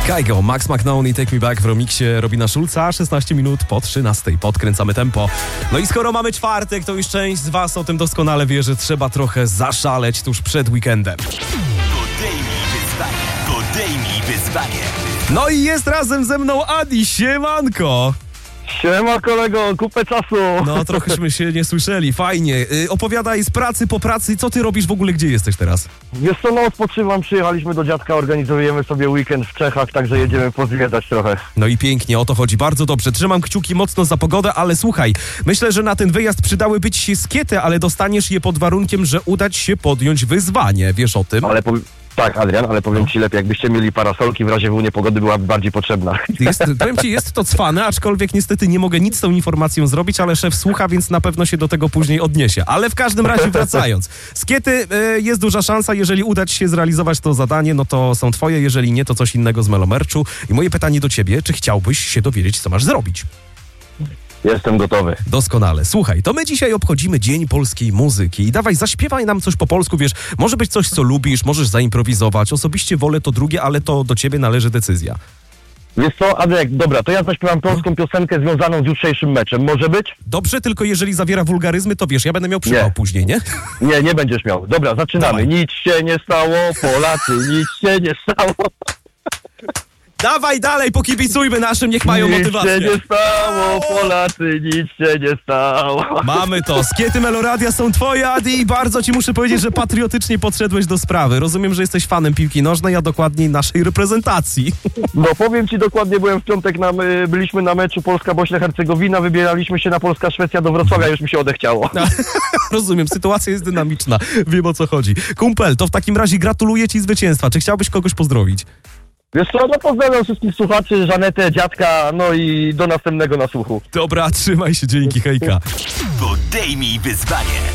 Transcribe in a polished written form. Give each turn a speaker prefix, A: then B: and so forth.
A: Kygo, Max McNaughton i Take Me Back w remiksie Robina Schulza, 16 minut po 13. Podkręcamy tempo. No i skoro mamy czwartek, to już część z was o tym doskonale wie, że trzeba trochę zaszaleć tuż przed weekendem.
B: Podejmij wyzwanie.
A: No i jest razem ze mną Adi, siemanko!
C: Siema kolego, kupę czasu.
A: No trochęśmy się nie słyszeli, fajnie. Opowiadaj z pracy po pracy, co ty robisz w ogóle, gdzie jesteś teraz?
C: Wiesz co, no odpoczywam, przyjechaliśmy do dziadka, organizujemy sobie weekend w Czechach, także jedziemy pozwiedzać trochę.
A: No i pięknie, o to chodzi, bardzo dobrze. Trzymam kciuki mocno za pogodę, ale słuchaj, myślę, że na ten wyjazd przydałyby ci się skiety, ale dostaniesz je pod warunkiem, że uda ci się podjąć wyzwanie, wiesz o tym?
C: Tak, Adrian, ale powiem ci lepiej, jakbyście mieli parasolki, w razie niepogody byłaby bardziej potrzebna.
A: Powiem ci, jest to cwane, aczkolwiek niestety nie mogę nic z tą informacją zrobić, ale szef słucha, więc na pewno się do tego później odniesie. Ale w każdym razie wracając. Skiety, jest duża szansa, jeżeli uda ci się zrealizować to zadanie, no to są twoje, jeżeli nie, to coś innego z Melomerchu. I moje pytanie do ciebie, czy chciałbyś się dowiedzieć, co masz zrobić?
C: Jestem gotowy.
A: Doskonale. Słuchaj, to my dzisiaj obchodzimy Dzień Polskiej Muzyki i dawaj, zaśpiewaj nam coś po polsku, wiesz, może być coś, co lubisz, możesz zaimprowizować. Osobiście wolę to drugie, ale to do ciebie należy decyzja.
C: Wiesz co, Adrian, dobra, to ja zaśpiewam polską piosenkę związaną z jutrzejszym meczem, może być?
A: Dobrze, tylko jeżeli zawiera wulgaryzmy, to wiesz, ja będę miał przypał później, nie?
C: Nie będziesz miał. Dobra, zaczynamy.
A: Dawaj.
C: Nic się nie stało, Polacy, nic się nie stało.
A: Dawaj dalej, pokibicujmy naszym, niech mają motywację.
C: Nic się nie stało, Polacy, nic się nie stało.
A: Mamy to. Skiety Meloradia są twoje, Adi, i bardzo ci muszę powiedzieć, że patriotycznie podszedłeś do sprawy. Rozumiem, że jesteś fanem piłki nożnej, a dokładniej naszej reprezentacji.
C: No powiem ci dokładnie, byłem w piątek, byliśmy na meczu Polska-Bośnia-Hercegowina, wybieraliśmy się na Polska-Szwecja do Wrocławia, już mi się odechciało.
A: Rozumiem, sytuacja jest dynamiczna, wiem o co chodzi. Kumpel, to w takim razie gratuluję ci zwycięstwa. Czy chciałbyś kogoś pozdrowić?
C: Wiesz co, no pozdrawiam wszystkich słuchaczy, Żanetę, dziadka, no i do następnego na słuchu.
A: Dobra, trzymaj się, dzięki, hejka.
B: Podejmij wyzwanie.